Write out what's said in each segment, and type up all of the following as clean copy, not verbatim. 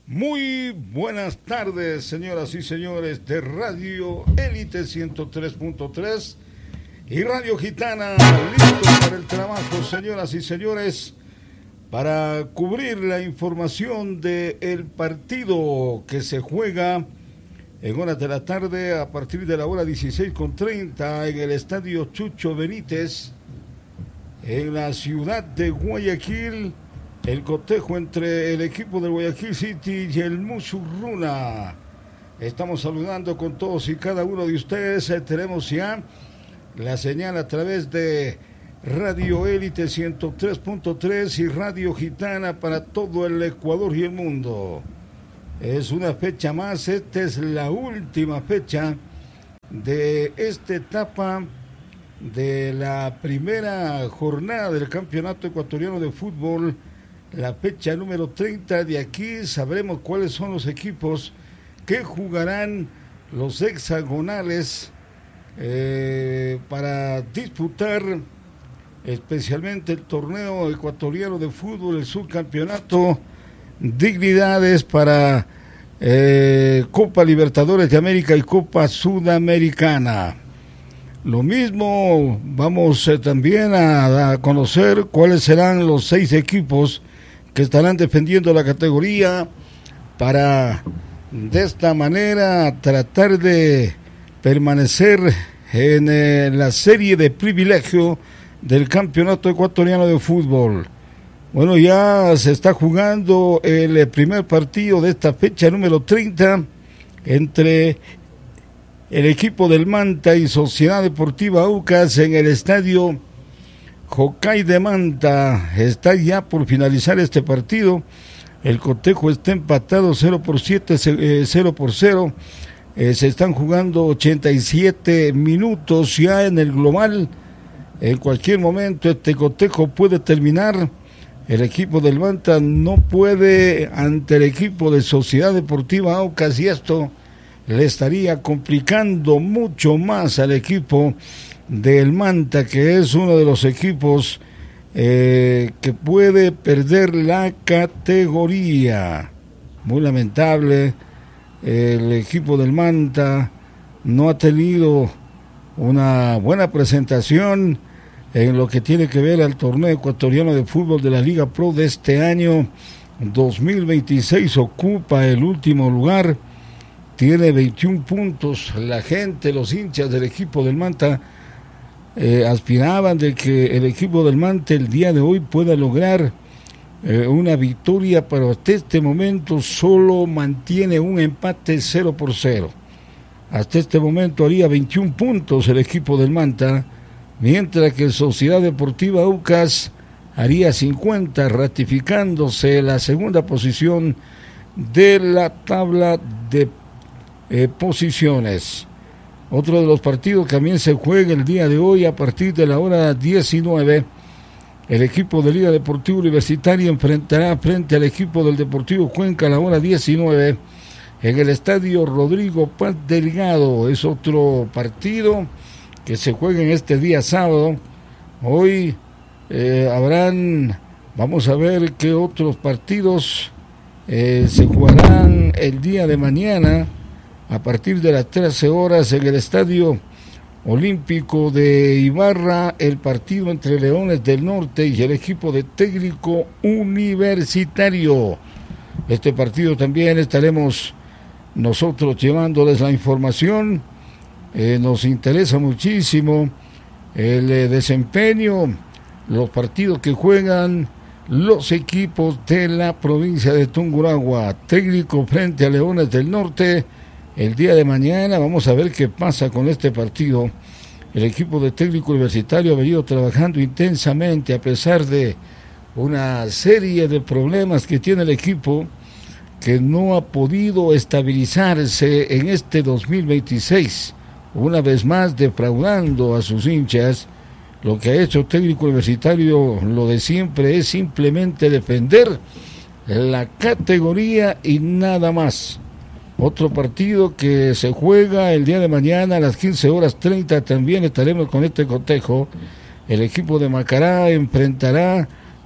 Muy buenas tardes, señoras y señores de Radio Élite 103.3 y Radio Gitana, listos para el trabajo, señoras y señores, para cubrir la información del partido que se juega en horas de la tarde a partir de la hora 16:30 en el Estadio Chucho Benítez, en la ciudad de Guayaquil. El cotejo entre el equipo del Guayaquil City y el Musurruna. Estamos saludando con todos y cada uno de ustedes. Tenemos ya la señal a través de Radio Élite 103.3 y Radio Gitana para todo el Ecuador y el mundo. Es una fecha más, esta es la última fecha de esta etapa de la primera jornada del Campeonato Ecuatoriano de Fútbol. La fecha número 30, de aquí sabremos cuáles son los equipos que jugarán los hexagonales para disputar especialmente el torneo ecuatoriano de fútbol, el subcampeonato, dignidades para Copa Libertadores de América y Copa Sudamericana. Lo mismo, vamos también a conocer cuáles serán los 6 equipos que estarán defendiendo la categoría para de esta manera tratar de permanecer en la serie de privilegio del Campeonato Ecuatoriano de Fútbol. Bueno, ya se está jugando el primer partido de esta fecha número 30 entre el equipo del Manta y Sociedad Deportiva Aucas en el estadio Jocay de Manta. Está ya por finalizar este partido. El cotejo está empatado 0 por 0. Se están jugando 87 minutos ya en el global. En cualquier momento este cotejo puede terminar. El equipo del Manta no puede ante el equipo de Sociedad Deportiva Aucas, y esto le estaría complicando mucho más al equipo del Manta, que es uno de los equipos que puede perder la categoría. Muy lamentable, el equipo del Manta no ha tenido una buena presentación en lo que tiene que ver al torneo ecuatoriano de fútbol de la Liga Pro de este año 2026. Ocupa el último lugar, tiene 21 puntos. La gente, los hinchas del equipo del Manta aspiraban de que el equipo del Manta el día de hoy pueda lograr una victoria, pero hasta este momento solo mantiene un empate 0 por 0. Hasta este momento haría 21 puntos el equipo del Manta, mientras que Sociedad Deportiva Aucas haría 50, ratificándose la segunda posición de la tabla de posiciones. Otro de los partidos que también se juega el día de hoy a partir de la hora 19, el equipo de Liga Deportiva Universitaria enfrentará frente al equipo del Deportivo Cuenca a la hora 19 en el estadio Rodrigo Paz Delgado. Es otro partido que se juega en este día sábado. Hoy vamos a ver qué otros partidos se jugarán el día de mañana a partir de las 13 horas en el Estadio Olímpico de Ibarra, el partido entre Leones del Norte y el equipo de Técnico Universitario. Este partido también estaremos nosotros llevándoles la información. Nos interesa muchísimo el desempeño, los partidos que juegan los equipos de la provincia de Tungurahua. Técnico frente a Leones del Norte el día de mañana. Vamos a ver qué pasa con este partido. El equipo de Técnico Universitario ha venido trabajando intensamente a pesar de una serie de problemas que tiene el equipo, que no ha podido estabilizarse en este 2026, una vez más defraudando a sus hinchas. Lo que ha hecho Técnico Universitario, lo de siempre, es simplemente defender la categoría y nada más. Otro partido que se juega el día de mañana a las 15:30, también estaremos con este cotejo. El equipo de Macará enfrentará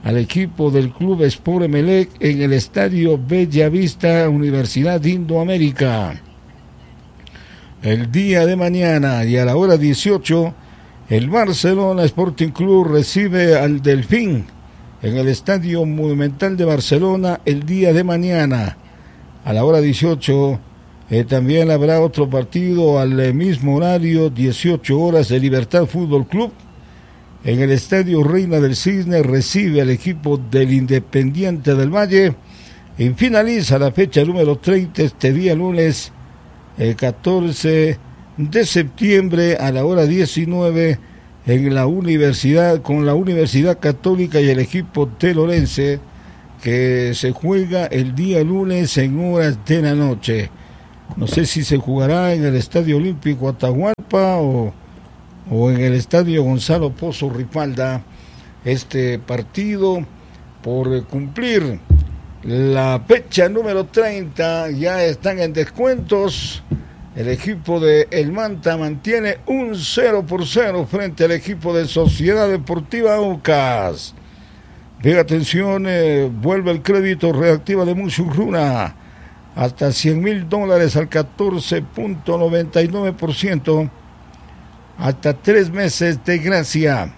al equipo del Club Sport Emelec en el Estadio Bellavista, Universidad Indoamérica. El día de mañana y a la hora 18, el Barcelona Sporting Club recibe al Delfín en el Estadio Monumental de Barcelona el día de mañana. A la hora 18, también habrá otro partido al mismo horario, 18 horas, de Libertad Fútbol Club. En el Estadio Reina del Cisne recibe al equipo del Independiente del Valle. Y finaliza la fecha número 30 este día lunes, el 14 de septiembre a la hora 19 en la universidad, con la Universidad Católica y el equipo telorense, que se juega el día lunes en horas de la noche. No sé si se jugará en el Estadio Olímpico Atahualpa o en el Estadio Gonzalo Pozo Ripalda. Este partido por cumplir la fecha número 30, ya están en descuentos. El equipo de El Manta mantiene un 0-0 frente al equipo de Sociedad Deportiva Aucas. Venga, atención, vuelve el crédito reactiva de Musurruna hasta $100,000 al 14.99%, hasta 3 meses de gracia.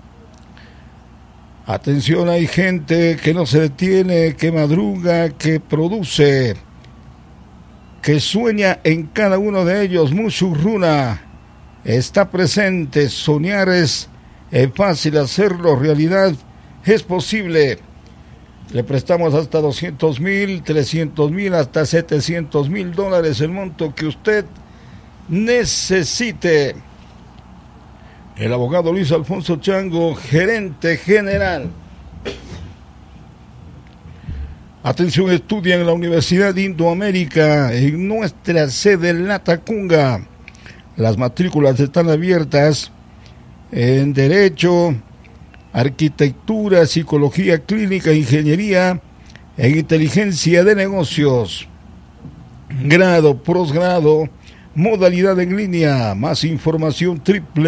Atención, hay gente que no se detiene, que madruga, que produce, que sueña en cada uno de ellos. Musurruna está presente. Soñar es fácil, hacerlo realidad es posible. Le prestamos hasta $200,000, $300,000, hasta $700,000, el monto que usted necesite. El abogado Luis Alfonso Chango, gerente general. Atención, estudia en la Universidad Indoamérica, en nuestra sede en La Tacunga. Las matrículas están abiertas en Derecho, Arquitectura, Psicología Clínica, Ingeniería, en Inteligencia de Negocios. Grado, posgrado, modalidad en línea. Más información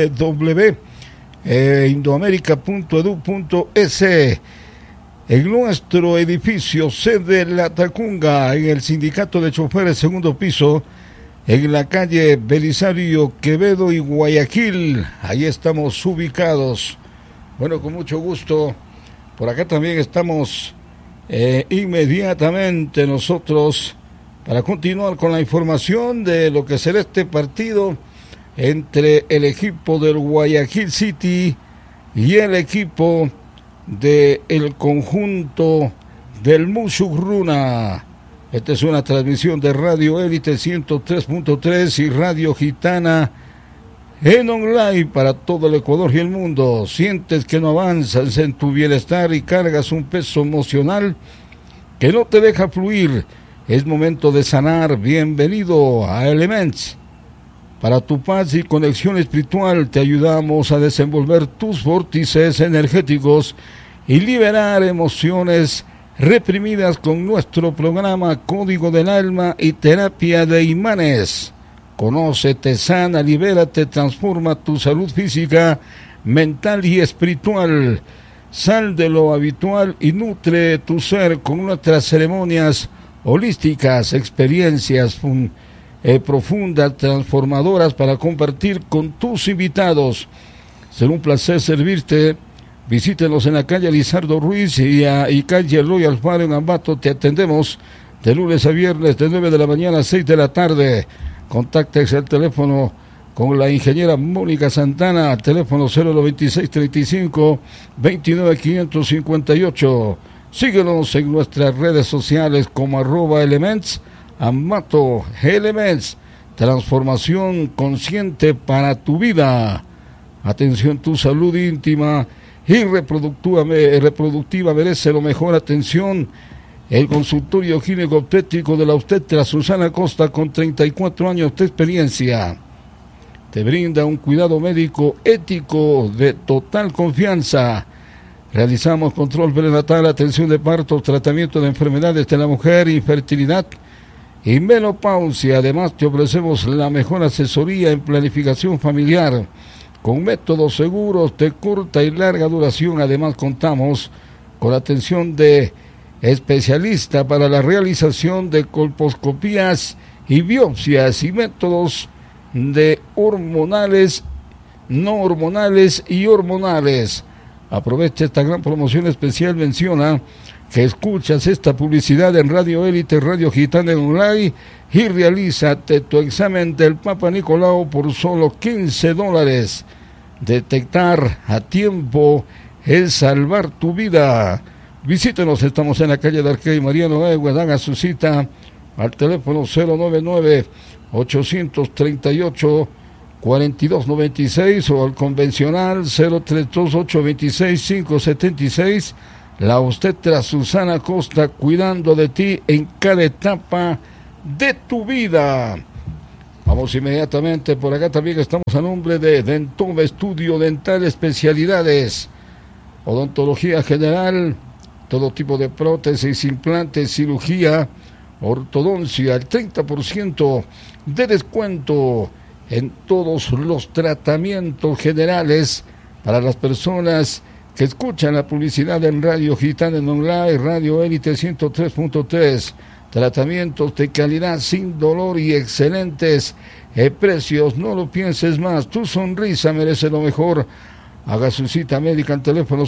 www.indoamerica.edu.es. En nuestro edificio sede La Tacunga, en el Sindicato de Choferes, segundo piso, en la calle Belisario Quevedo y Guayaquil. Ahí estamos ubicados. Bueno, con mucho gusto. Por acá también estamos inmediatamente nosotros para continuar con la información de lo que será este partido entre el equipo del Guayaquil City y el equipo del conjunto del Musurruna. Esta es una transmisión de Radio Élite 103.3 y Radio Gitana en online para todo el Ecuador y el mundo. Sientes que no avanzas en tu bienestar y cargas un peso emocional que no te deja fluir. Es momento de sanar. Bienvenido a Elements. Para tu paz y conexión espiritual te ayudamos a desenvolver tus vórtices energéticos y liberar emociones reprimidas con nuestro programa Código del Alma y Terapia de Imanes. Conócete, sana, libérate, transforma tu salud física, mental y espiritual. Sal de lo habitual y nutre tu ser con nuestras ceremonias holísticas, experiencias profundas, transformadoras para compartir con tus invitados. Será un placer servirte. Visítenos en la calle Lizardo Ruiz y calle Eloy Alfaro en Ambato. Te atendemos de lunes a viernes de 9 de la mañana a 6 de la tarde. Contáctese al teléfono con la ingeniera Mónica Santana, al teléfono 096-35-29-558. Síguenos en nuestras redes sociales como @Elements, Ambato Elements, transformación consciente para tu vida. Atención, tu salud íntima y reproductiva merece lo mejor. Atención, el consultorio gineco-obstétrico de la obstetra Susana Costa, con 34 años de experiencia, te brinda un cuidado médico ético de total confianza. Realizamos control prenatal, atención de parto, tratamiento de enfermedades de la mujer, infertilidad y menopausia. Además, te ofrecemos la mejor asesoría en planificación familiar con métodos seguros de corta y larga duración. Además, contamos con atención de especialista para la realización de colposcopías y biopsias y métodos de hormonales, no hormonales y hormonales. Aprovecha esta gran promoción especial. Menciona que escuchas esta publicidad en Radio Élite, Radio Gitana Online, y realízate tu examen del Papa Nicolau por solo $15. Detectar a tiempo es salvar tu vida. Visítenos, estamos en la calle de Arquea y Mariano Egues. Haga su cita al teléfono 099-838-4296 o al convencional 032-826-576. La obstetra Susana Costa, cuidando de ti en cada etapa de tu vida. Vamos inmediatamente por acá. También estamos a nombre de Dentova Estudio Dental, especialidades, odontología general, todo tipo de prótesis, implantes, cirugía, ortodoncia, el 30% de descuento en todos los tratamientos generales para las personas que escuchan la publicidad en Radio Gitana en Online, Radio Élite 103.3. Tratamientos de calidad sin dolor y excelentes precios. No lo pienses más, tu sonrisa merece lo mejor. Haga su cita médica al teléfono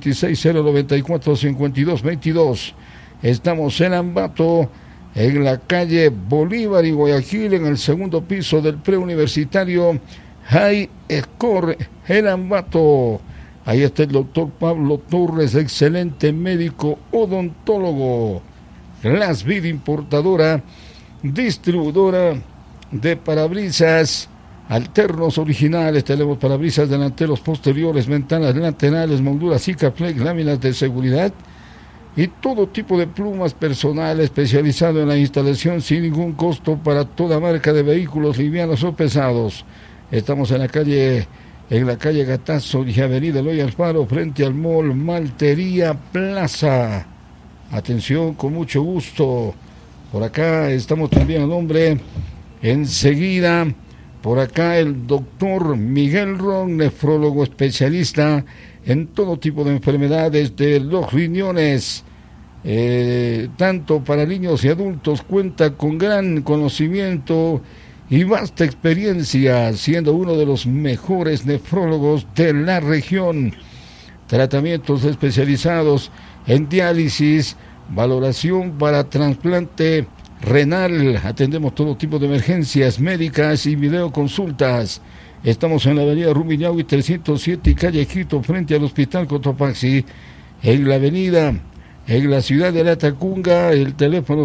096-094-5222. Estamos en Ambato, en la calle Bolívar y Guayaquil, en el segundo piso del preuniversitario High Score en Ambato. Ahí está el doctor Pablo Torres, excelente médico odontólogo. Glassvid, importadora, distribuidora de parabrisas alternos originales. Tenemos parabrisas delanteros, posteriores, ventanas laterales, molduras Sikaflex, láminas de seguridad y todo tipo de plumas personales, especializado en la instalación sin ningún costo para toda marca de vehículos livianos o pesados. Estamos en la calle Gatazo y Avenida Eloy Alfaro, frente al Mall Maltería Plaza. Atención, con mucho gusto. Por acá estamos también a nombre, enseguida, por acá el doctor Miguel Ron, nefrólogo especialista en todo tipo de enfermedades de los riñones, tanto para niños y adultos. Cuenta con gran conocimiento y vasta experiencia, siendo uno de los mejores nefrólogos de la región. Tratamientos especializados en diálisis, valoración para trasplante renal. Atendemos todo tipo de emergencias médicas y videoconsultas. Estamos en la avenida Rumiñahui 307 y calle Quito, frente al Hospital Cotopaxi. En la avenida, en la ciudad de La Tacunga, el teléfono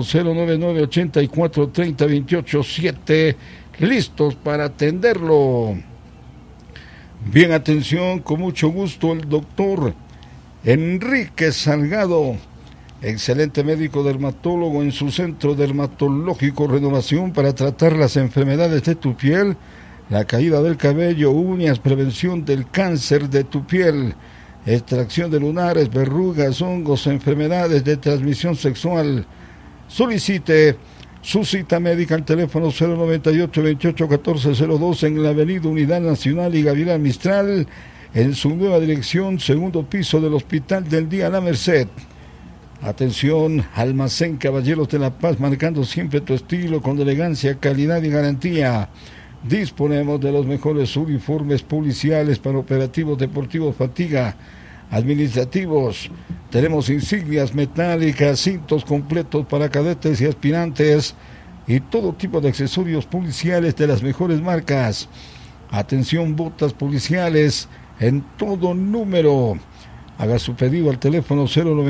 099-8430-287, listos para atenderlo. Bien, atención, con mucho gusto, el doctor Enrique Salgado, excelente médico dermatólogo en su centro dermatológico Renovación, para tratar las enfermedades de tu piel, la caída del cabello, uñas, prevención del cáncer de tu piel, extracción de lunares, verrugas, hongos, enfermedades de transmisión sexual. Solicite su cita médica al teléfono 098-281402 en la avenida Unidad Nacional y Gavilán Mistral, en su nueva dirección, segundo piso del Hospital del Día La Merced. Atención, Almacén Caballeros de la Paz, marcando siempre tu estilo con elegancia, calidad y garantía. Disponemos de los mejores uniformes policiales para operativos deportivos, fatiga, administrativos. Tenemos insignias metálicas, cintos completos para cadetes y aspirantes y todo tipo de accesorios policiales de las mejores marcas. Atención, botas policiales en todo número. Haga su pedido al teléfono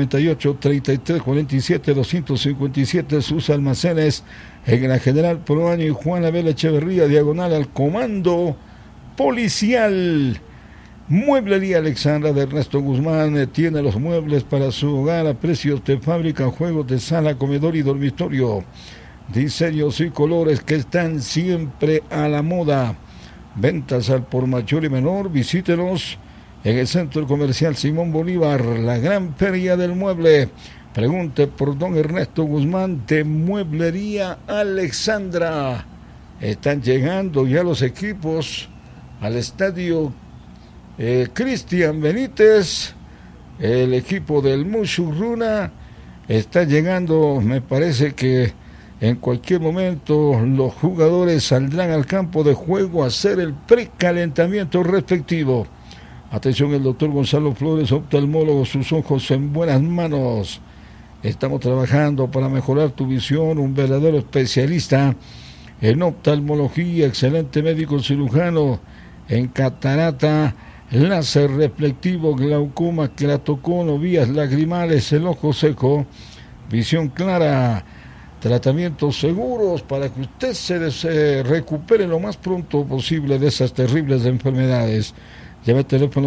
098-3347-257. Sus almacenes en la General Proaño y Juan Abel Echeverría, diagonal al Comando Policial. Mueblería Alexandra de Ernesto Guzmán tiene los muebles para su hogar a precios de fábrica, juegos de sala, comedor y dormitorio. Diseños y colores que están siempre a la moda. Ventas al por mayor y menor. Visítenos en el Centro Comercial Simón Bolívar, la gran feria del mueble. Pregunte por don Ernesto Guzmán de Mueblería Alexandra. Están llegando ya los equipos al estadio Cristian Benítez el equipo del Musurruna está llegando. Me parece que en cualquier momento los jugadores saldrán al campo de juego a hacer el precalentamiento respectivo. Atención, el doctor Gonzalo Flores, oftalmólogo, sus ojos en buenas manos. Estamos trabajando para mejorar tu visión, un verdadero especialista en oftalmología, excelente médico cirujano en catarata, láser reflectivo, glaucoma, queratocono, vías lagrimales, el ojo seco, visión clara, tratamientos seguros para que usted se recupere lo más pronto posible de esas terribles enfermedades. Llame al teléfono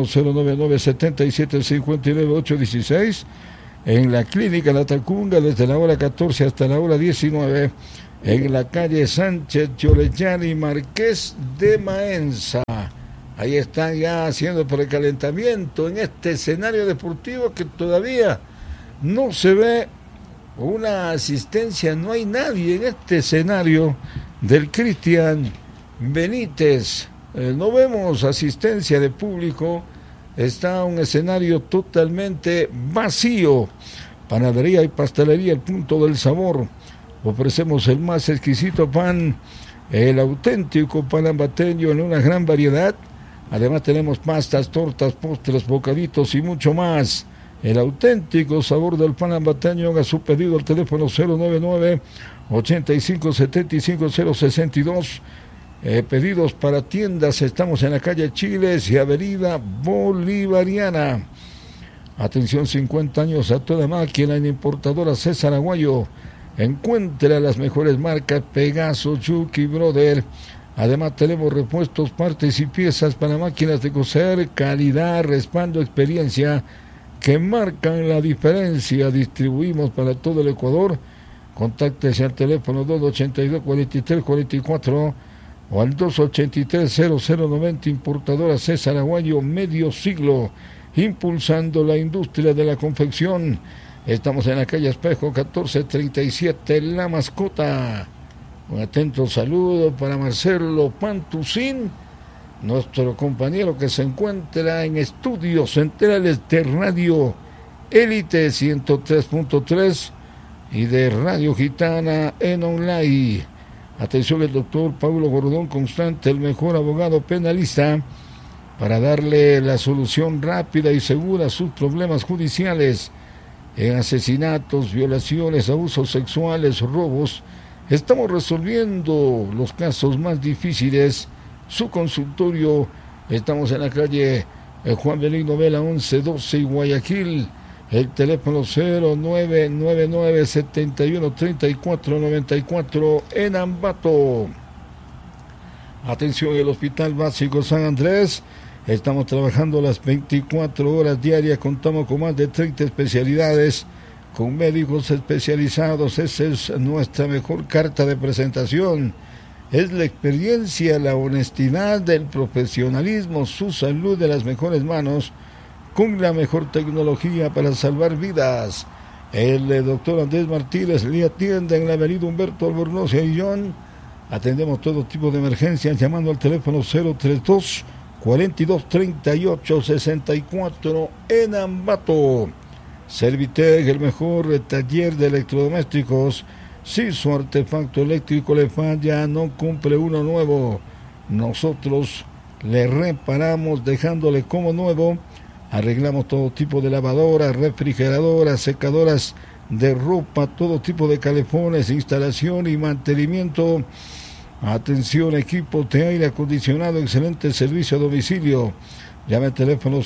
099-7759-816 en la clínica La Tacunga desde la hora 14 hasta la hora 19 en la calle Sánchez Giorellani Marqués de Maenza. Ahí están ya haciendo el precalentamiento en este escenario deportivo que todavía no se ve una asistencia, no hay nadie en este escenario del Cristian Benítez. No vemos asistencia de público, está un escenario totalmente vacío. Panadería y pastelería El Punto del Sabor. Ofrecemos el más exquisito pan, el auténtico pan ambateño en una gran variedad. Además tenemos pastas, tortas, postres, bocaditos y mucho más. El auténtico sabor del pan ambateño. Haga su pedido al teléfono 099-8575-062. Pedidos para tiendas. Estamos en la calle Chiles y avenida Bolivariana. Atención, 50 años a toda máquina en importadora César Aguayo. Encuentra las mejores marcas Pegaso, Chucky, Brother. Además tenemos repuestos, partes y piezas para máquinas de coser, calidad, respaldo, experiencia que marcan la diferencia. Distribuimos para todo el Ecuador. Contáctese al teléfono 282-4344 o al 283-0090. Importadora César Aguayo, medio siglo impulsando la industria de la confección. Estamos en la calle Espejo 1437, La Mascota. Un atento saludo para Marcelo Pantucín, nuestro compañero que se encuentra en estudios centrales de Radio Élite 103.3 y de Radio Gitana en online. Atención, el doctor Paulo Gordón Constante, el mejor abogado penalista, para darle la solución rápida y segura a sus problemas judiciales en asesinatos, violaciones, abusos sexuales, robos. Estamos resolviendo los casos más difíciles. Su consultorio, estamos en la calle Juan Belino Vela 1112 Guayaquil. El teléfono 0999-713494 en Ambato. Atención, el Hospital Básico San Andrés. Estamos trabajando las 24 horas diarias. Contamos con más de 30 especialidades, con médicos especializados. Esa es nuestra mejor carta de presentación. Es la experiencia, la honestidad, el profesionalismo, su salud de las mejores manos, con la mejor tecnología para salvar vidas. El doctor Andrés Martínez le atiende en la avenida Humberto Albornoz y Ayllón. Atendemos todo tipo de emergencias llamando al teléfono 032-4238-64 en Ambato. Servitec, el mejor taller de electrodomésticos. Si su artefacto eléctrico le falla, no compre uno nuevo. Nosotros le reparamos dejándole como nuevo. Arreglamos todo tipo de lavadoras, refrigeradoras, secadoras de ropa, todo tipo de calefones, instalación y mantenimiento. Atención, equipos de aire acondicionado, excelente servicio a domicilio. Llame al teléfono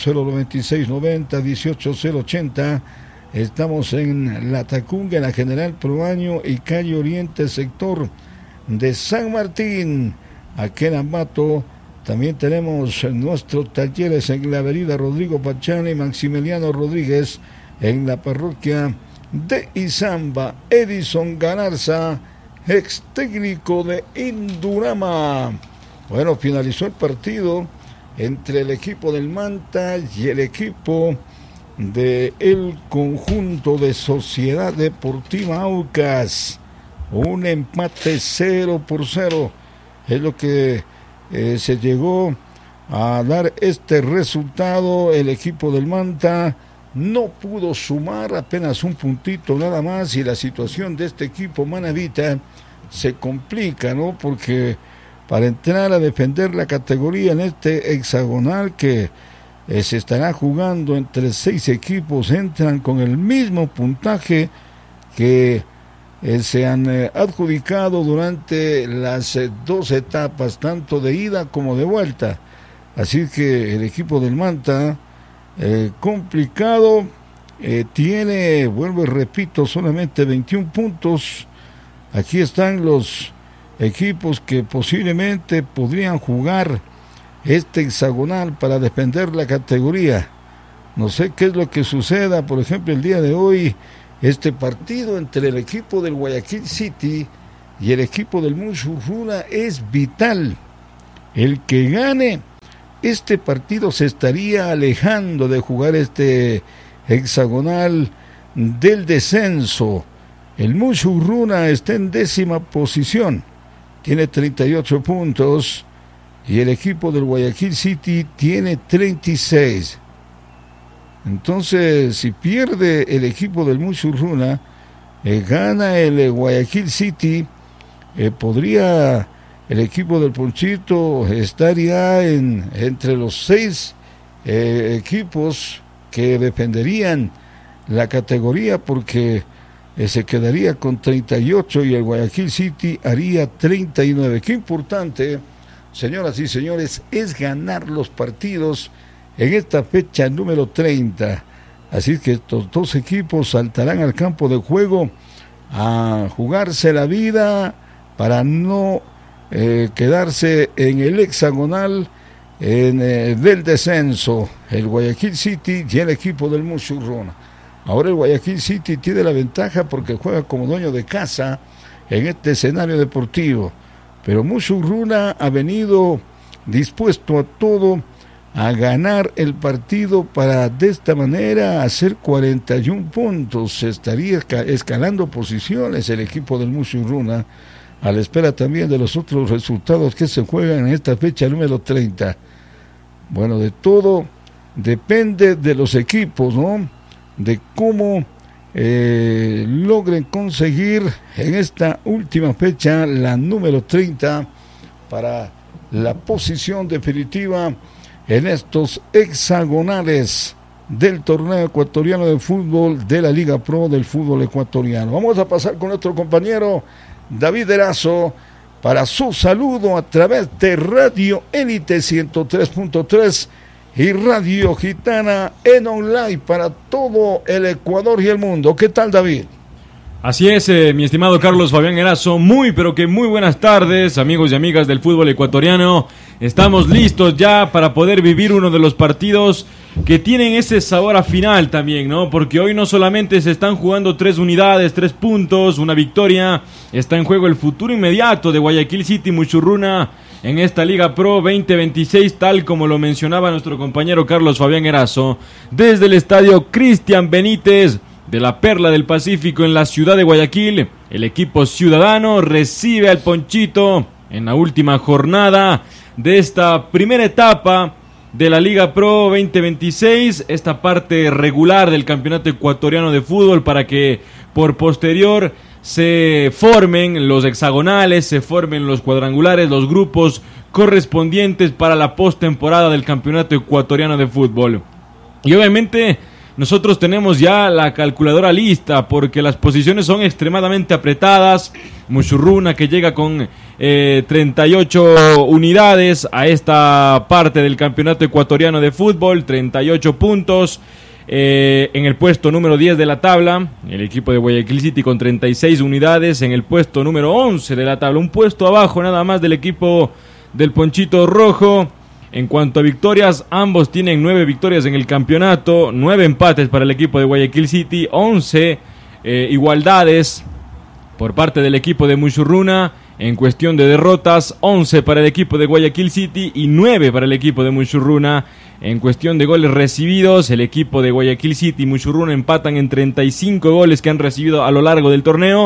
096-90-18080. Estamos en La Tacunga, en la General Proaño y calle Oriente, sector de San Martín. Aquí en Ambato también tenemos nuestros talleres en la avenida Rodrigo Pachana y Maximiliano Rodríguez, en la parroquia de Izamba. Edison Galarza, ex técnico de Indurama. Bueno, finalizó el partido entre el equipo del Manta y el equipo del conjunto de Sociedad Deportiva Aucas. Un empate 0-0 es lo que se llegó a dar este resultado. El equipo del Manta no pudo sumar apenas un puntito nada más, y la situación de este equipo manabita se complica, ¿no? Porque para entrar a defender la categoría en este hexagonal que se estará jugando entre 6 equipos, entran con el mismo puntaje que se han adjudicado durante las 2 etapas, tanto de ida como de vuelta. Así que el equipo del Manta, complicado, tiene, vuelvo y repito, solamente 21 puntos. Aquí están los equipos que posiblemente podrían jugar este hexagonal para defender la categoría. No sé qué es lo que suceda. Por ejemplo, el día de hoy, este partido entre el equipo del Guayaquil City y el equipo del Mushuruna es vital. El que gane este partido se estaría alejando de jugar este hexagonal del descenso. El Mushuruna está en 10ª posición, tiene 38 puntos, y el equipo del Guayaquil City tiene 36. Entonces, si pierde el equipo del Mushuruna, gana el Guayaquil City, podría el equipo del Ponchito estar ya entre los 6 equipos que defenderían la categoría, porque se quedaría con 38 y el Guayaquil City haría 39. Qué importante, señoras y señores, es ganar los partidos en esta fecha número 30. Así que estos 2 equipos saltarán al campo de juego a jugarse la vida para no quedarse en el hexagonal del descenso, el Guayaquil City y el equipo del Mushuruna. Ahora el Guayaquil City tiene la ventaja porque juega como dueño de casa en este escenario deportivo, pero Mushuruna ha venido dispuesto a todo, a ganar el partido para de esta manera hacer 41 puntos. Se estaría escalando posiciones el equipo del Mushuruna, a la espera también de los otros resultados que se juegan en esta fecha número 30. Bueno, de todo depende de los equipos, ¿no? De cómo logren conseguir en esta última fecha, la número 30, para la posición definitiva en estos hexagonales del torneo ecuatoriano de fútbol de la Liga Pro del fútbol ecuatoriano. Vamos a pasar con nuestro compañero David Erazo para su saludo a través de Radio Élite 103.3 y Radio Gitana en online para todo el Ecuador y el mundo. ¿Qué tal, David? Así es, mi estimado Carlos Fabián Erazo, pero que muy buenas tardes, amigos y amigas del fútbol ecuatoriano. Estamos listos ya para poder vivir uno de los partidos que tienen ese sabor a final también, ¿no? Porque hoy no solamente se están jugando 3 unidades, 3 puntos, una victoria, está en juego el futuro inmediato de Guayaquil City Mushuruna en esta Liga Pro 2026, tal como lo mencionaba nuestro compañero Carlos Fabián Erazo, desde el estadio Cristian Benítez de la Perla del Pacífico en la ciudad de Guayaquil. El equipo ciudadano recibe al Ponchito en la última jornada de esta primera etapa de la Liga Pro 2026, esta parte regular del campeonato ecuatoriano de fútbol, para que por posterior se formen los hexagonales, se formen los cuadrangulares, los grupos correspondientes para la postemporada del campeonato ecuatoriano de fútbol. Y obviamente nosotros tenemos ya la calculadora lista, porque las posiciones son extremadamente apretadas. Mushuruna, que llega con 38 unidades a esta parte del campeonato ecuatoriano de fútbol, 38 puntos. En el puesto número 10 de la tabla, el equipo de Guayaquil City con 36 unidades en el puesto número 11 de la tabla, un puesto abajo nada más del equipo del Ponchito Rojo. En cuanto a victorias, ambos tienen 9 victorias en el campeonato, 9 empates para el equipo de Guayaquil City, 11 igualdades por parte del equipo de Mushuruna. En cuestión de derrotas, 11 para el equipo de Guayaquil City y 9 para el equipo de Mushuruna. En cuestión de goles recibidos, el equipo de Guayaquil City y Mushuruna empatan en 35 goles que han recibido a lo largo del torneo.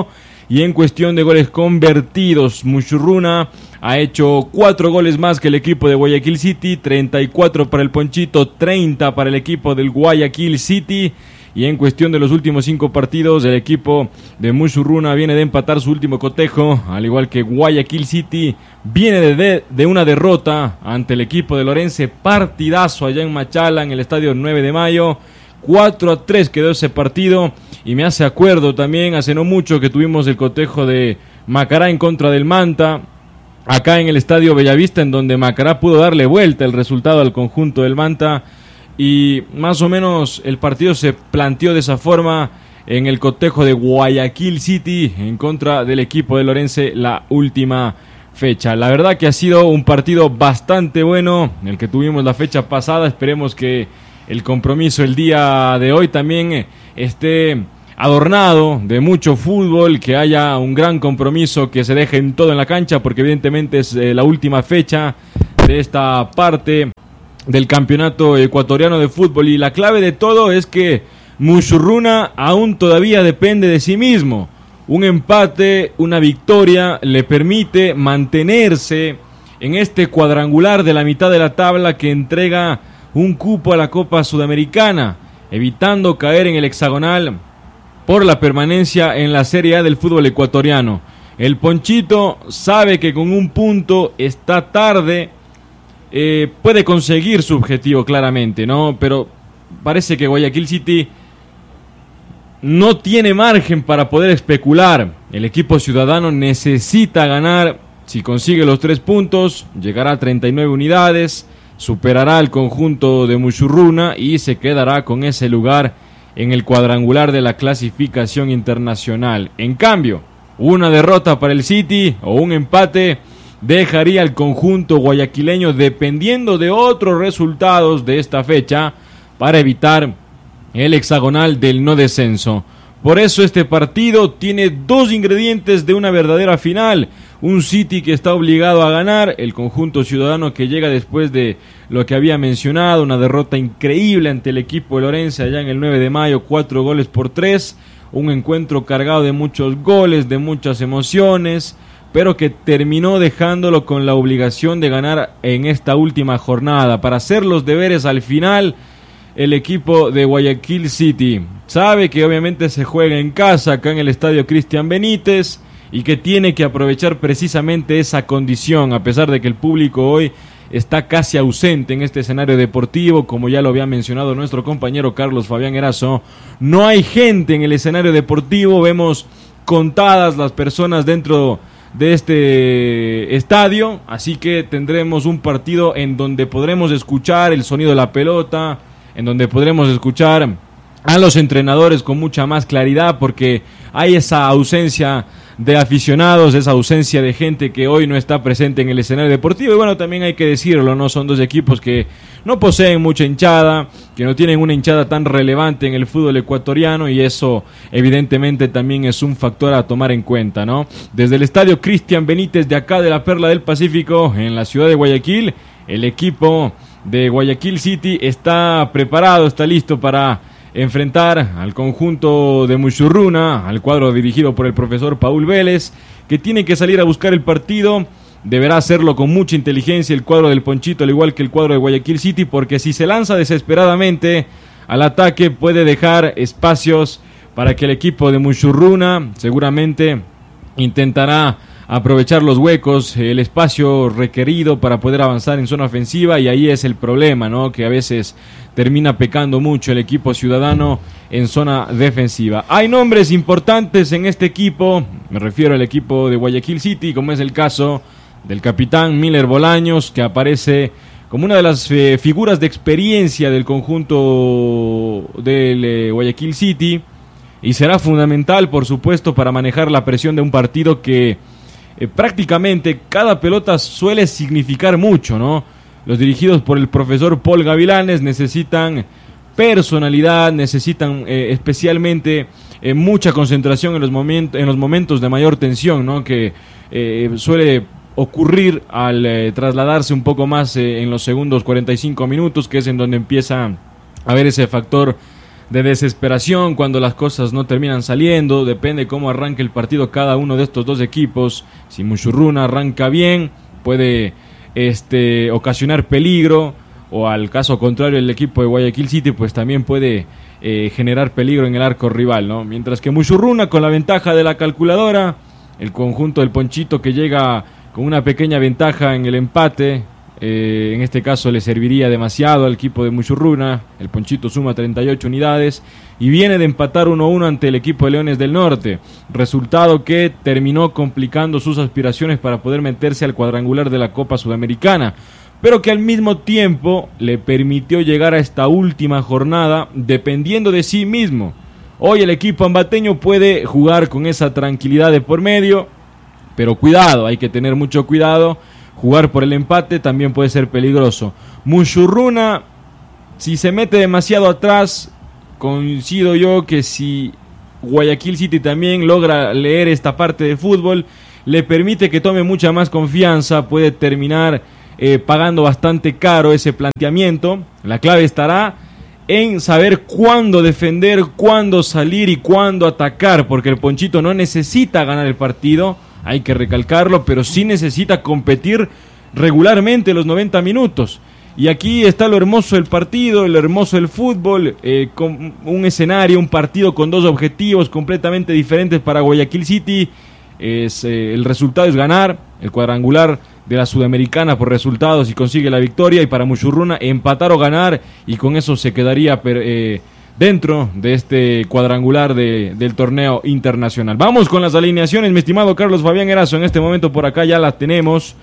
Y en cuestión de goles convertidos, Mushurruna ha hecho 4 goles más que el equipo de Guayaquil City, 34 para el Ponchito, 30 para el equipo del Guayaquil City. Y en cuestión de los últimos 5 partidos, el equipo de Mushurruna viene de empatar su último cotejo, al igual que Guayaquil City viene de una derrota ante el equipo de Lorense. Partidazo allá en Machala, en el estadio 9 de mayo. 4-3 quedó ese partido. Y me hace acuerdo también, hace no mucho que tuvimos el cotejo de Macará en contra del Manta, acá en el estadio Bellavista, en donde Macará pudo darle vuelta el resultado al conjunto del Manta. Y más o menos el partido se planteó de esa forma en el cotejo de Guayaquil City en contra del equipo de Lorense la última fecha. La verdad que ha sido un partido bastante bueno el que tuvimos la fecha pasada. Esperemos que el compromiso el día de hoy también esté adornado de mucho fútbol, que haya un gran compromiso, que se deje todo en la cancha, porque evidentemente es la última fecha de esta parte del campeonato ecuatoriano de fútbol. Y la clave de todo es que Mushurruna aún todavía depende de sí mismo. Un empate, una victoria le permite mantenerse en este cuadrangular de la mitad de la tabla que entrega un cupo a la Copa Sudamericana, evitando caer en el hexagonal por la permanencia en la Serie A del fútbol ecuatoriano. El Ponchito sabe que con un punto está tarde, puede conseguir su objetivo claramente, ¿no? Pero parece que Guayaquil City no tiene margen para poder especular. El equipo ciudadano necesita ganar. Si consigue los 3 puntos, llegará a 39 unidades, superará al conjunto de Mushurruna y se quedará con ese lugar en el cuadrangular de la clasificación internacional. En cambio, una derrota para el City o un empate dejaría al conjunto guayaquileño dependiendo de otros resultados de esta fecha para evitar el hexagonal del no descenso. Por eso este partido tiene 2 ingredientes de una verdadera final. Un City que está obligado a ganar, el conjunto ciudadano que llega después de lo que había mencionado, una derrota increíble ante el equipo de Lorense allá en el 9 de mayo, 4-3, un encuentro cargado de muchos goles, de muchas emociones, pero que terminó dejándolo con la obligación de ganar en esta última jornada. Para hacer los deberes al final, el equipo de Guayaquil City sabe que obviamente se juega en casa, acá en el estadio Cristian Benítez, y que tiene que aprovechar precisamente esa condición, a pesar de que el público hoy está casi ausente en este escenario deportivo, como ya lo había mencionado nuestro compañero Carlos Fabián Erazo. No hay gente en el escenario deportivo, vemos contadas las personas dentro de este estadio, así que tendremos un partido en donde podremos escuchar el sonido de la pelota, en donde podremos escuchar a los entrenadores con mucha más claridad, porque hay esa ausencia de aficionados, esa ausencia de gente que hoy no está presente en el escenario deportivo. Y bueno, también hay que decirlo, ¿no? Son 2 equipos que no poseen mucha hinchada, que no tienen una hinchada tan relevante en el fútbol ecuatoriano, y eso evidentemente también es un factor a tomar en cuenta, ¿no? Desde el estadio Cristian Benítez de acá de la Perla del Pacífico, en la ciudad de Guayaquil, el equipo de Guayaquil City está preparado, está listo para enfrentar al conjunto de Mushurruna, al cuadro dirigido por el profesor Paul Vélez, que tiene que salir a buscar el partido. Deberá hacerlo con mucha inteligencia el cuadro del Ponchito, al igual que el cuadro de Guayaquil City, porque si se lanza desesperadamente al ataque puede dejar espacios para que el equipo de Mushurruna seguramente intentará aprovechar los huecos, el espacio requerido para poder avanzar en zona ofensiva, y ahí es el problema, ¿no? Que a veces termina pecando mucho el equipo ciudadano en zona defensiva. Hay nombres importantes en este equipo, me refiero al equipo de Guayaquil City, como es el caso del capitán Miller Bolaños, que aparece como una de las figuras de experiencia del conjunto del Guayaquil City, y será fundamental, por supuesto, para manejar la presión de un partido que prácticamente cada pelota suele significar mucho, ¿no? Los dirigidos por el profesor Paul Gavilanes necesitan personalidad, necesitan especialmente mucha concentración en los momentos de mayor tensión, ¿no? Que suele ocurrir al trasladarse un poco más en los segundos 45 minutos, que es en donde empieza a haber ese factor desesperación cuando las cosas no terminan saliendo. Depende cómo arranque el partido cada uno de estos dos equipos. Si Mushurruna arranca bien, puede ocasionar peligro, o al caso contrario el equipo de Guayaquil City pues también puede generar peligro en el arco rival, ¿no? Mientras que Mushurruna, con la ventaja de la calculadora, el conjunto del Ponchito que llega con una pequeña ventaja en el empate, en este caso le serviría demasiado al equipo de Mushurruna. El Ponchito suma 38 unidades y viene de empatar 1-1 ante el equipo de Leones del Norte, resultado que terminó complicando sus aspiraciones para poder meterse al cuadrangular de la Copa Sudamericana, pero que al mismo tiempo le permitió llegar a esta última jornada dependiendo de sí mismo. Hoy el equipo ambateño puede jugar con esa tranquilidad de por medio, pero cuidado, hay que tener mucho cuidado. Jugar por el empate también puede ser peligroso. Mushurruna, si se mete demasiado atrás, coincido yo que si Guayaquil City también logra leer esta parte de fútbol, le permite que tome mucha más confianza, puede terminar pagando bastante caro ese planteamiento. La clave estará en saber cuándo defender, cuándo salir y cuándo atacar, porque el Ponchito no necesita ganar el partido, hay que recalcarlo, pero sí necesita competir regularmente los 90 minutos. Y aquí está lo hermoso del partido, lo hermoso del fútbol, con un escenario, un partido con dos objetivos completamente diferentes para Guayaquil City. El resultado es ganar el cuadrangular de la Sudamericana por resultados y consigue la victoria, y para Mushurruna empatar o ganar, y con eso se quedaría dentro de este cuadrangular del torneo internacional. Vamos con las alineaciones, mi estimado Carlos Fabián Erazo. En este momento por acá ya las tenemos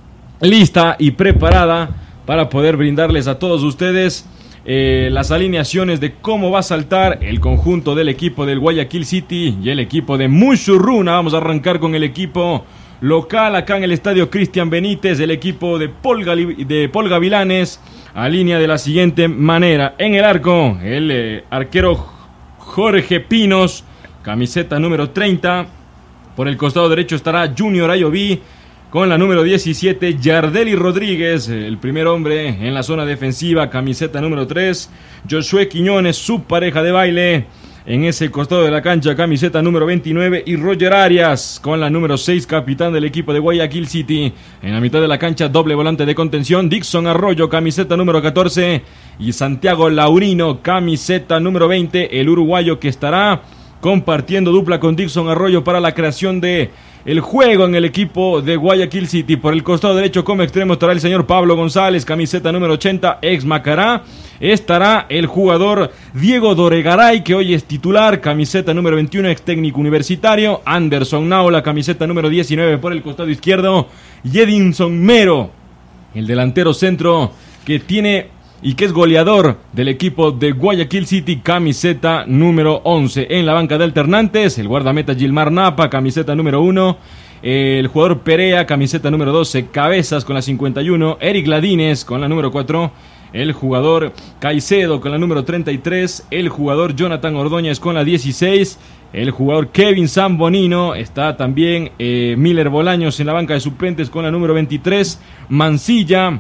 lista y preparada para poder brindarles a todos ustedes las alineaciones de cómo va a saltar el conjunto del equipo del Guayaquil City y el equipo de Mushurruna. Vamos a arrancar con el equipo local acá en el estadio Cristian Benítez. El equipo de Paul Gavilanes alinea de la siguiente manera: en el arco, el arquero Jorge Pinos, camiseta número 30. Por el costado derecho estará Junior Ayoví con la número 17, Yardeli Rodríguez, el primer hombre en la zona defensiva, camiseta número 3. Josué Quiñones, su pareja de baile, en ese costado de la cancha, camiseta número 29. Y Roger Arias con la número 6, capitán del equipo de Guayaquil City. En la mitad de la cancha, doble volante de contención, Dixon Arroyo, camiseta número 14. Y Santiago Laurino, camiseta número 20, el uruguayo que estará compartiendo dupla con Dixon Arroyo para la creación de el juego en el equipo de Guayaquil City. Por el costado derecho como extremo estará el señor Pablo González, camiseta número 80, ex Macará. Estará el jugador Diego Doregaray, que hoy es titular, camiseta número 21, ex técnico universitario. Anderson Naula, camiseta número 19 por el costado izquierdo. Y Edinson Mero, el delantero centro que tiene y que es goleador del equipo de Guayaquil City, camiseta número 11. En la banca de alternantes, el guardameta Gilmar Napa, camiseta número 1. El jugador Perea, camiseta número 12. Cabezas con la 51. Eric Ladines con la número 4. El jugador Caicedo con la número 33. El jugador Jonathan Ordóñez con la 16. El jugador Kevin Zambonino. Está también Miller Bolaños en la banca de suplentes con la número 23. Mancilla.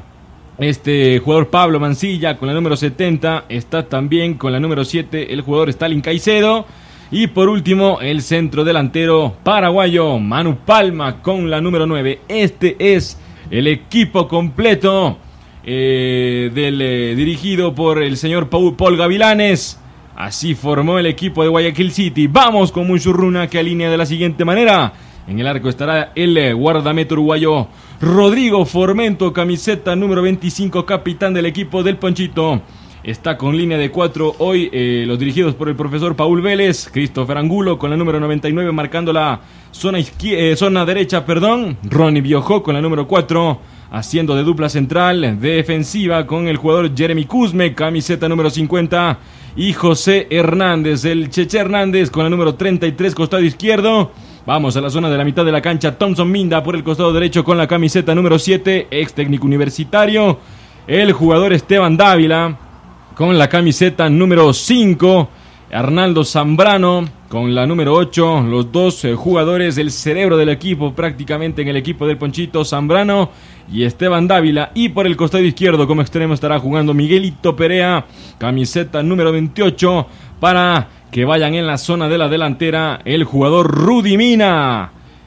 Jugador Pablo Mancilla con la número 70, está también con la número 7 el jugador Stalin Caicedo. Y por último, el centro delantero paraguayo Manu Palma con la número 9. Este es el equipo completo dirigido por el señor Paul Gavilanes. Así formó el equipo de Guayaquil City. Vamos con Mushurruna, que alinea de la siguiente manera. En el arco estará el guardameta uruguayo Rodrigo Formento, camiseta número 25, capitán del equipo del Ponchito. Está con línea de 4 hoy los dirigidos por el profesor Paul Vélez. Christopher Angulo con la número 99 marcando la zona derecha. Ronnie Biojó con la número 4 haciendo de dupla central defensiva con el jugador Jeremy Kuzme, camiseta número 50. Y José Hernández, el Cheche Hernández con la número 33, costado izquierdo. Vamos a la zona de la mitad de la cancha. Thompson Minda por el costado derecho con la camiseta número 7, ex técnico universitario. El jugador Esteban Dávila con la camiseta número 5. Arnaldo Zambrano con la número 8. Los dos jugadores del cerebro del equipo, prácticamente en el equipo del Ponchito, Zambrano y Esteban Dávila. Y por el costado izquierdo como extremo estará jugando Miguelito Perea, camiseta número 28. para que vayan en la zona de la delantera el jugador Rudy Mina.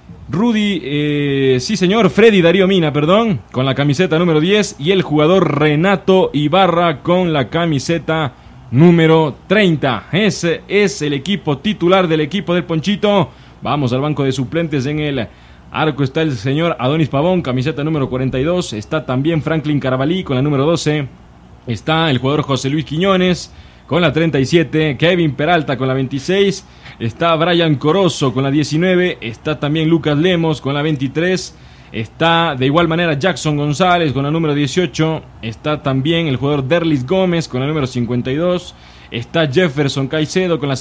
Sí señor, Freddy Darío Mina, perdón, con la camiseta número 10, y el jugador Renato Ibarra con la camiseta número 30. Ese es el equipo titular del equipo del Ponchito. Vamos al banco de suplentes. En el arco está el señor Adonis Pavón, camiseta número 42. Está también Franklin Carabalí con la número 12. Está el jugador José Luis Quiñones con la 37, Kevin Peralta con la 26, está Brian Corozo con la 19, está también Lucas Lemos con la 23, está de igual manera Jackson González con la número 18, está también el jugador Derlis Gómez con la número 52, está Jefferson Caicedo con la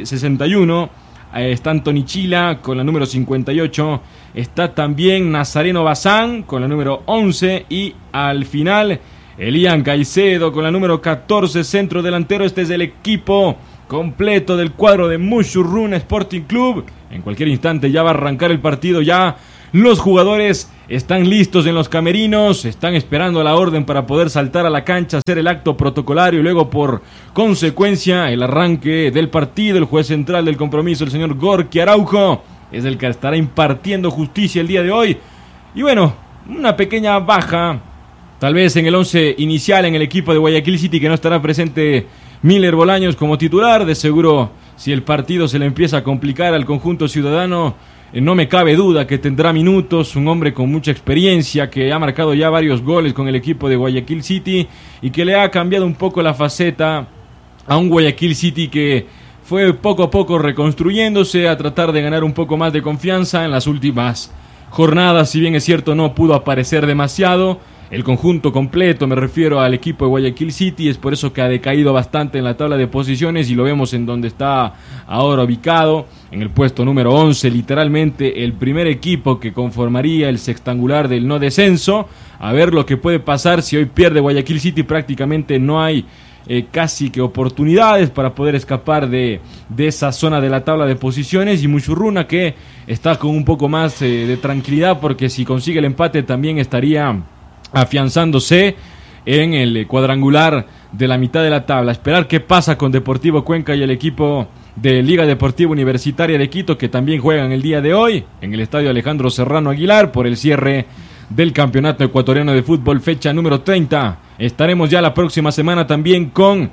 61, está Anthony Chila con la número 58, está también Nazareno Bazán con la número 11 y al final Elian Caicedo con la número 14, centro delantero. Este es el equipo completo del cuadro de Mushurruna Sporting Club. En cualquier instante ya va a arrancar el partido, ya los jugadores están listos en los camerinos, están esperando la orden para poder saltar a la cancha, hacer el acto protocolario y luego por consecuencia el arranque del partido. El juez central del compromiso, el señor Gorky Araujo, es el que estará impartiendo justicia el día de hoy. Y bueno, una pequeña baja tal vez en el 11 inicial en el equipo de Guayaquil City, que no estará presente Miller Bolaños como titular. De seguro, si el partido se le empieza a complicar al conjunto ciudadano, no me cabe duda que tendrá minutos. Un hombre con mucha experiencia, que ha marcado ya varios goles con el equipo de Guayaquil City y que le ha cambiado un poco la faceta a un Guayaquil City que fue poco a poco reconstruyéndose, a tratar de ganar un poco más de confianza en las últimas jornadas. Si bien es cierto, no pudo aparecer demasiado el conjunto completo, me refiero al equipo de Guayaquil City, es por eso que ha decaído bastante en la tabla de posiciones y lo vemos en donde está ahora ubicado, en el puesto número 11, literalmente el primer equipo que conformaría el sextangular del no descenso. A ver lo que puede pasar si hoy pierde Guayaquil City. Prácticamente no hay casi que oportunidades para poder escapar de esa zona de la tabla de posiciones, y Mushurruna que está con un poco más de tranquilidad, porque si consigue el empate también estaría afianzándose en el cuadrangular de la mitad de la tabla. Esperar qué pasa con Deportivo Cuenca y el equipo de Liga Deportiva Universitaria de Quito, que también juegan el día de hoy en el estadio Alejandro Serrano Aguilar por el cierre del Campeonato Ecuatoriano de Fútbol, fecha número 30. Estaremos ya la próxima semana también con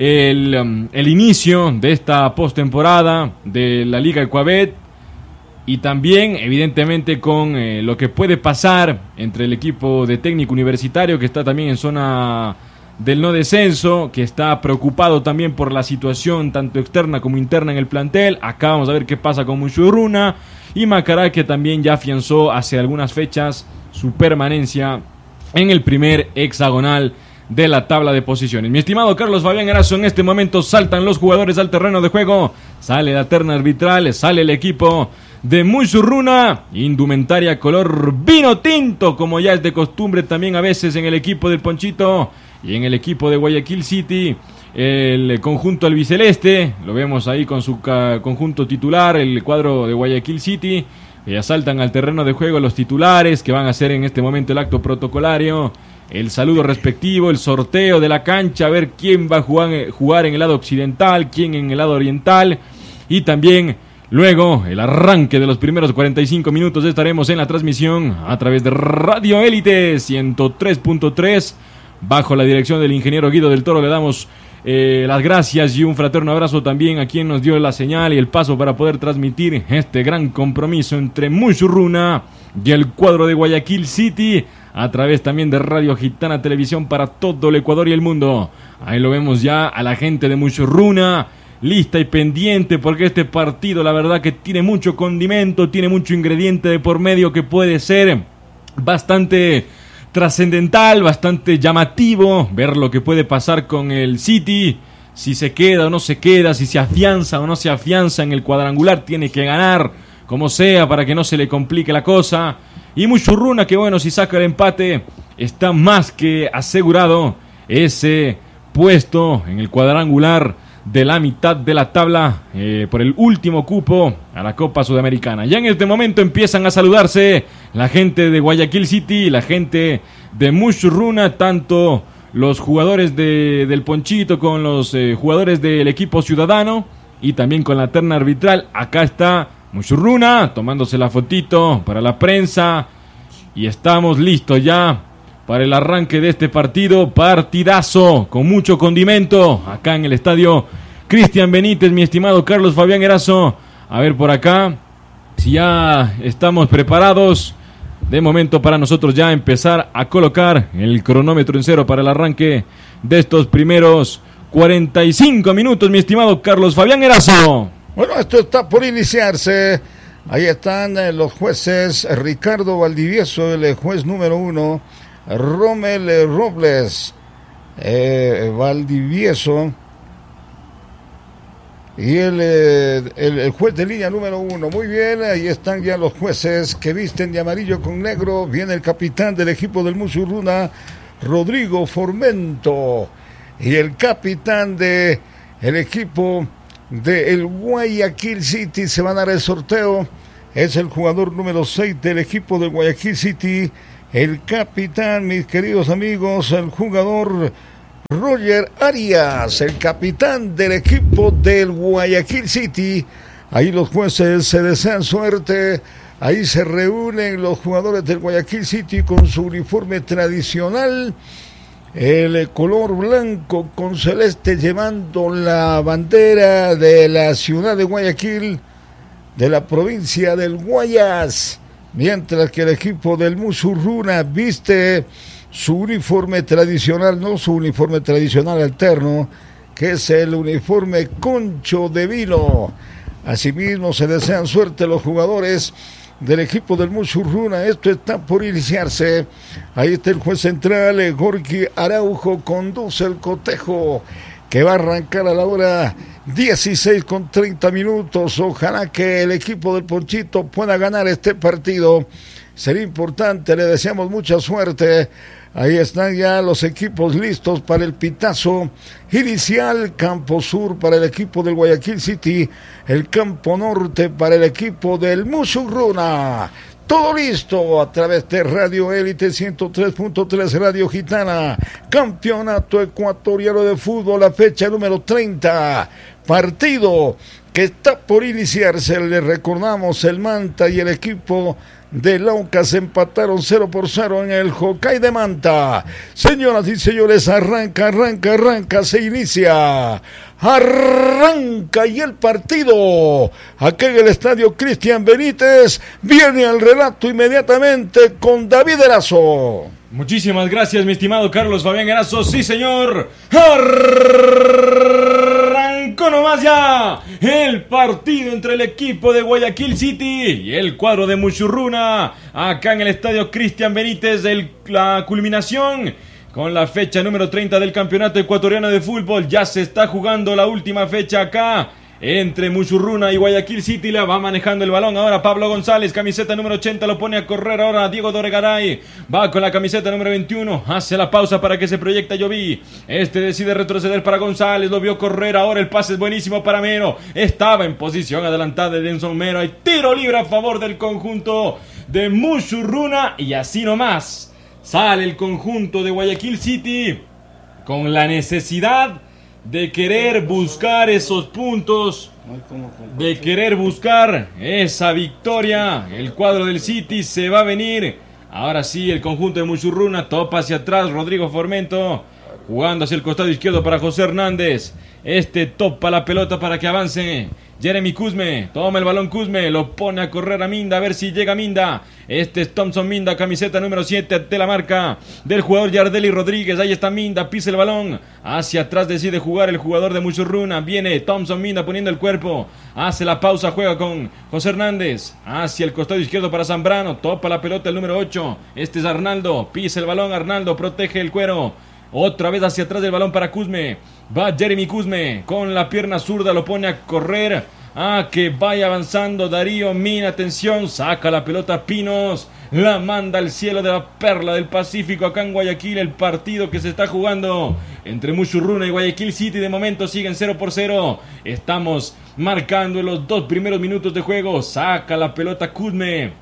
el inicio de esta postemporada de la Liga Ecuabet, y también evidentemente con lo que puede pasar entre el equipo de Técnico Universitario, que está también en zona del no descenso, que está preocupado también por la situación tanto externa como interna en el plantel. Acá vamos a ver qué pasa con Mushurruna, y Macará, que también ya afianzó hace algunas fechas su permanencia en el primer hexagonal de la tabla de posiciones. Mi estimado Carlos Fabián Erazo, en este momento saltan los jugadores al terreno de juego, sale la terna arbitral, sale el equipo de Mushurruna, indumentaria color vino tinto, como ya es de costumbre también a veces en el equipo del Ponchito y en el equipo de Guayaquil City. El conjunto albiceleste, lo vemos ahí con su conjunto titular, el cuadro de Guayaquil City. Ya saltan al terreno de juego los titulares, que van a hacer en este momento el acto protocolario, el saludo respectivo, el sorteo de la cancha, a ver quién va a jugar en el lado occidental, quién en el lado oriental, y también luego el arranque de los primeros 45 minutos. Estaremos en la transmisión a través de Radio Élite 103.3 bajo la dirección del ingeniero Guido del Toro. Le damos las gracias y un fraterno abrazo también a quien nos dio la señal y el paso para poder transmitir este gran compromiso entre Mushurruna y el cuadro de Guayaquil City, a través también de Radio Gitana Televisión para todo el Ecuador y el mundo. Ahí lo vemos ya a la gente de Mushurruna, lista y pendiente, porque este partido la verdad que tiene mucho condimento, tiene mucho ingrediente de por medio que puede ser bastante trascendental, bastante llamativo, ver lo que puede pasar con el City, si se queda o no se queda, si se afianza o no se afianza en el cuadrangular. Tiene que ganar como sea para que no se le complique la cosa. Y Mushurruna, que bueno, si saca el empate está más que asegurado ese puesto en el cuadrangular de la mitad de la tabla por el último cupo a la Copa Sudamericana. Ya en este momento empiezan a saludarse la gente de Guayaquil City y la gente de Mushurruna, tanto los jugadores del Ponchito, con los jugadores del equipo Ciudadano y también con la terna arbitral. Acá está Muchurruna tomándose la fotito para la prensa y estamos listos ya para el arranque de este partido. Partidazo con mucho condimento acá en el estadio Cristian Benítez, mi estimado Carlos Fabián Erazo. A ver por acá si ya estamos preparados. De momento para nosotros ya empezar a colocar el cronómetro en cero para el arranque de estos primeros 45 minutos, mi estimado Carlos Fabián Erazo. Bueno, esto está por iniciarse. Ahí están los jueces: Ricardo Valdivieso, el juez número 1, Rommel Robles, Valdivieso, y el juez de línea número 1. Muy bien, ahí están ya los jueces que visten de amarillo con negro. Viene el capitán del equipo del Muchurruna, Rodrigo Formento, y el capitán del equipo del Guayaquil City. Se va a dar el sorteo. Es el jugador número 6 del equipo del Guayaquil City, el capitán, mis queridos amigos, el jugador Roger Arias, el capitán del equipo del Guayaquil City. Ahí los jueces se desean suerte. Ahí se reúnen los jugadores del Guayaquil City con su uniforme tradicional, el color blanco con celeste, llevando la bandera de la ciudad de Guayaquil, de la provincia del Guayas, mientras que el equipo del Muchurruna viste su uniforme tradicional, no su uniforme tradicional alterno, que es el uniforme concho de vino. Asimismo se desean suerte los jugadores del equipo del Muchurruna. Esto está por iniciarse. Ahí está el juez central, Gorky Araujo, conduce el cotejo que va a arrancar a la hora 16:30. Ojalá que el equipo del Ponchito pueda ganar este partido. Sería importante, le deseamos mucha suerte. Ahí están ya los equipos listos para el pitazo inicial. Campo Sur para el equipo del Guayaquil City, el Campo Norte para el equipo del Muchurruna. Todo listo a través de Radio Élite 103.3 Radio Gitana. Campeonato Ecuatoriano de Fútbol, la fecha número 30. Partido que está por iniciarse. Le recordamos, el Manta y el equipo de Laucas empataron 0-0 en el Hokkaido de Manta. Señoras y señores, arranca, se inicia. Arranca y el partido. Aquí en el estadio Cristian Benítez viene el relato inmediatamente con David Erazo. Muchísimas gracias, mi estimado Carlos Fabián Erazo. Sí, señor. Arrancó nomás ya el partido entre el equipo de Guayaquil City y el cuadro de Muchurruna. Acá en el estadio Cristian Benítez, la culminación con la fecha número 30 del Campeonato Ecuatoriano de Fútbol. Ya se está jugando la última fecha acá entre Muchurruna y Guayaquil City. La va manejando el balón ahora Pablo González, camiseta número 80, lo pone a correr ahora Diego Doregaray, va con la camiseta número 21, hace la pausa para que se proyecte Lloví, decide retroceder para González, lo vio correr, ahora el pase es buenísimo para Mero, estaba en posición adelantada de Denson Mero, hay tiro libre a favor del conjunto de Muchurruna y así nomás sale el conjunto de Guayaquil City con la necesidad de querer buscar esos puntos, de querer buscar esa victoria. El cuadro del City se va a venir. Ahora sí, el conjunto de Muchurruna topa hacia atrás. Rodrigo Formento jugando hacia el costado izquierdo para José Hernández. Topa la pelota para que avance Jeremy Cusme, toma el balón Cusme, lo pone a correr a Minda, a ver si llega Minda. Es Thompson Minda, camiseta número 7 de la marca del jugador Yardeli Rodríguez. Ahí está Minda, pisa el balón, hacia atrás decide jugar el jugador de Muchurruna. Viene Thompson Minda poniendo el cuerpo, hace la pausa, juega con José Hernández, hacia el costado izquierdo para Zambrano, topa la pelota el número 8. Es Arnaldo, pisa el balón Arnaldo, protege el cuero. Otra vez hacia atrás del balón para Cusme. Va Jeremy Cusme con la pierna zurda, lo pone a correr. Que vaya avanzando Darío Mina, atención, saca la pelota Pinos, la manda al cielo de la perla del Pacífico acá en Guayaquil. El partido que se está jugando entre Muchurruna y Guayaquil City de momento siguen 0-0. Estamos marcando en los 2 primeros minutos de juego. Saca la pelota Cusme,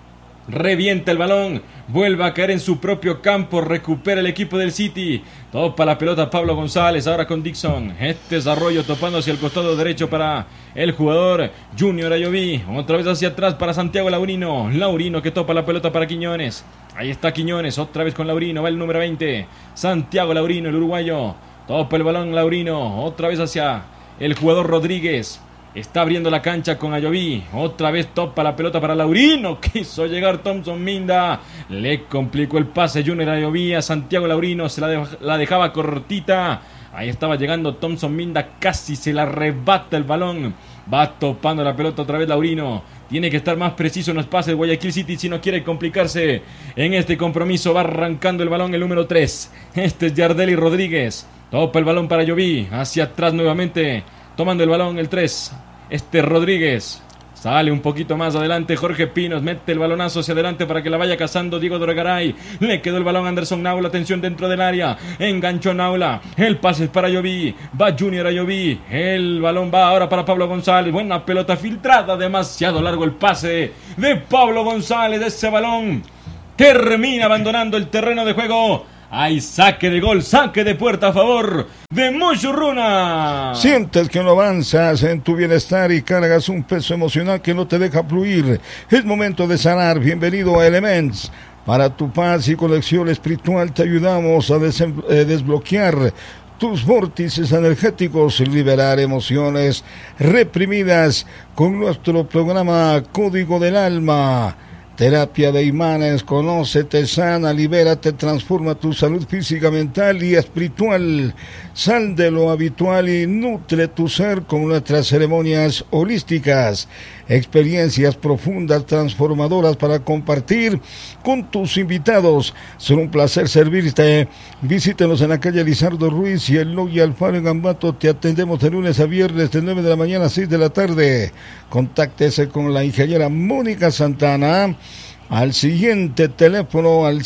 revienta el balón, vuelve a caer en su propio campo, recupera el equipo del City, topa la pelota Pablo González, ahora con Dixon, este desarrollo topando hacia el costado derecho para el jugador Junior Ayoví, otra vez hacia atrás para Santiago Laurino, Laurino que topa la pelota para Quiñones, ahí está Quiñones, otra vez con Laurino, va el número 20, Santiago Laurino, el uruguayo, topa el balón Laurino, otra vez hacia el jugador Rodríguez. Está abriendo la cancha con Ayoví. Otra vez topa la pelota para Laurino. Quiso llegar Thompson Minda. Le complicó el pase Junior Ayoví a Santiago Laurino. Se la dejaba cortita. Ahí estaba llegando Thompson Minda. Casi se la arrebata el balón. Va topando la pelota otra vez Laurino. Tiene que estar más preciso en los pases Guayaquil City si no quiere complicarse en este compromiso. Va arrancando el balón el número 3. Este es Yardelli Rodríguez. Topa el balón para Ayoví. Hacia atrás nuevamente. Tomando el balón el 3. Rodríguez. Sale un poquito más adelante Jorge Pinos. Mete el balonazo hacia adelante para que la vaya cazando Diego Dorgaray. Le quedó el balón a Anderson Naula. Atención dentro del área. Enganchó Naula. El pase es para Ayoví. Va Junior Ayoví. El balón va ahora para Pablo González. Buena pelota filtrada. Demasiado largo el pase de Pablo González. Ese balón termina abandonando el terreno de juego. Hay saque de gol, saque de puerta a favor de Muchurruna. Sientes que no avanzas en tu bienestar y cargas un peso emocional que no te deja fluir. Es momento de sanar. Bienvenido a Elements. Para tu paz y conexión espiritual te ayudamos a desbloquear tus vórtices energéticos, liberar emociones reprimidas con nuestro programa Código del Alma. Terapia de imanes, conócete, sana, libérate, transforma tu salud física, mental y espiritual. Sal de lo habitual y nutre tu ser con nuestras ceremonias holísticas. Experiencias profundas, transformadoras para compartir con tus invitados. Será un placer servirte. Visítenos en la calle Lizardo Ruiz y el Logia Alfaro en Ambato. Te atendemos de lunes a viernes de 9 de la mañana a 6 de la tarde. Contáctese con la ingeniera Mónica Santana al siguiente teléfono al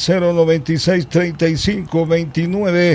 096 35 29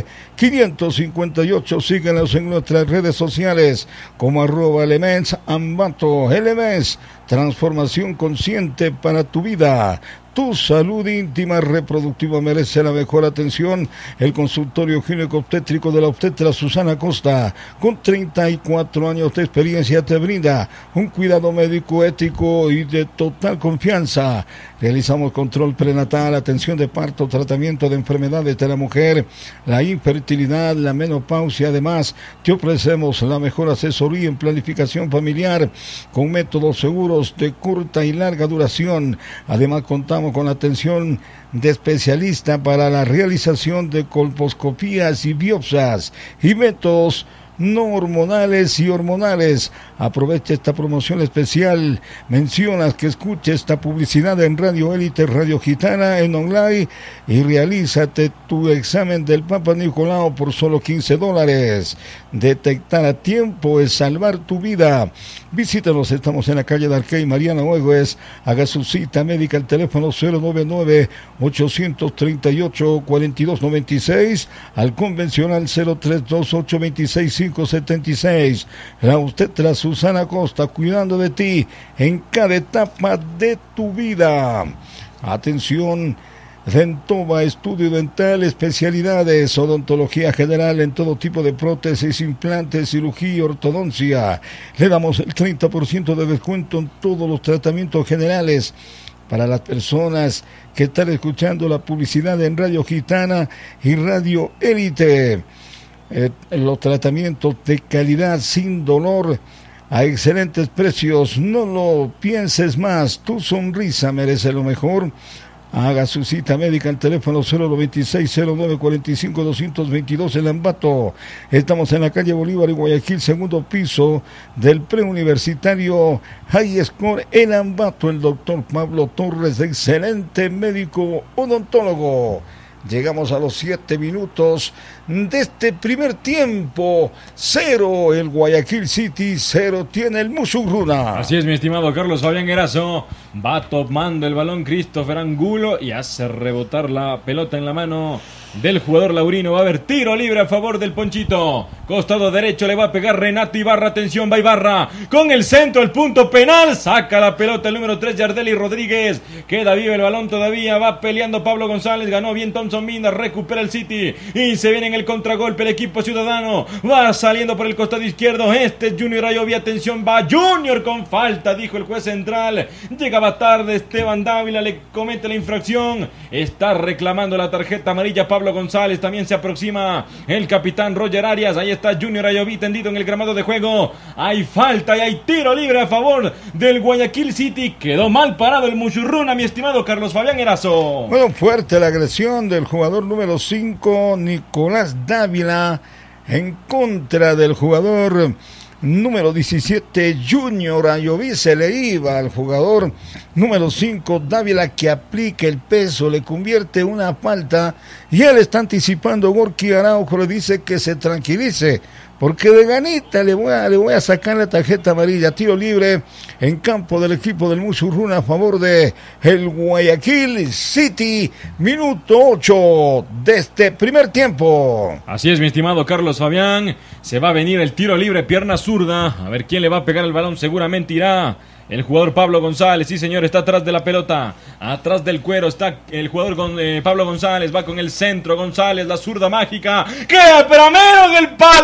558. Síguenos en nuestras redes sociales como @Elements Ambato. Elements, transformación consciente para tu vida. Tu salud íntima reproductiva merece la mejor atención. El consultorio gineco-obstétrico de la obstetra Susana Costa, con 34 años de experiencia, te brinda un cuidado médico ético y de total confianza. Realizamos control prenatal, atención de parto, tratamiento de enfermedades de la mujer, la infertilidad, la menopausia. Además, te ofrecemos la mejor asesoría en planificación familiar con métodos seguros de corta y larga duración. Además, contamos con atención de especialista para la realización de colposcopías y biopsias y métodos no hormonales y hormonales. Aprovecha esta promoción especial. Mencionas que escuche esta publicidad en Radio Élite, Radio Gitana, en online, y realízate tu examen del Papa Nicolau por solo $15. Detectar a tiempo es salvar tu vida. Visítanos, estamos en la calle de Arquey, Mariana Huegues. Haga su cita médica al teléfono 099-838-4296, al convencional 032-826-576. La obstetra Susana Costa, cuidando de ti en cada etapa de tu vida. Atención, Dentova, estudio dental, especialidades, odontología general en todo tipo de prótesis, implantes, cirugía, ortodoncia. Le damos el 30% de descuento en todos los tratamientos generales. Para las personas que están escuchando la publicidad en Radio Gitana y Radio Élite, los tratamientos de calidad sin dolor a excelentes precios. No lo pienses más, tu sonrisa merece lo mejor. Haga su cita médica al teléfono 096-0945-222 en Ambato. Estamos en la calle Bolívar en Guayaquil, segundo piso del preuniversitario High Score en Ambato. El doctor Pablo Torres, excelente médico odontólogo. Llegamos a los 7 minutos de este primer tiempo. 0 el Guayaquil City, 0 tiene el Muchurruna. Así es, mi estimado Carlos Fabián Erazo. Va tomando el balón Christopher Angulo y hace rebotar la pelota en la mano del jugador Laurino. Va a haber tiro libre a favor del Ponchito. Costado derecho le va a pegar Renato Ibarra. Atención, va Ibarra con el centro, el punto penal. Saca la pelota el número 3, Yardeli Rodríguez. Queda vivo el balón todavía. Va peleando Pablo González. Ganó bien Thompson Mina. Recupera el City. Y se viene en el contragolpe el equipo ciudadano. Va saliendo por el costado izquierdo. Este es Junior Ayoví. Atención, va Junior con falta, dijo el juez central. Llegaba tarde Esteban Dávila. Le comete la infracción. Está reclamando la tarjeta amarilla Pablo González. También se aproxima el capitán Roger Arias. Ahí está Junior Ayoví tendido en el gramado de juego. Hay falta y hay tiro libre a favor del Guayaquil City. Quedó mal parado el Muchurruna, mi estimado Carlos Fabián Erazo. Bueno, fuerte la agresión del jugador número 5, Nicolás Dávila, en contra del jugador número 17, Junior Ayoví. Se le iba al jugador número 5, Dávila, que aplica el peso, le convierte una falta y él está anticipando. Gorky Araujo le dice que se tranquilice, porque de ganita le voy a sacar la tarjeta amarilla. Tiro libre en campo del equipo del Muchurruna a favor de el Guayaquil City. Minuto 8 de este primer tiempo. Así es, mi estimado Carlos Fabián. Se va a venir el tiro libre, pierna zurda. A ver quién le va a pegar el balón. Seguramente irá el jugador Pablo González. Sí, señor, está atrás de la pelota, atrás del cuero está el jugador Pablo González. Va con el centro González, la zurda mágica. ¡Queda pero menos del palo!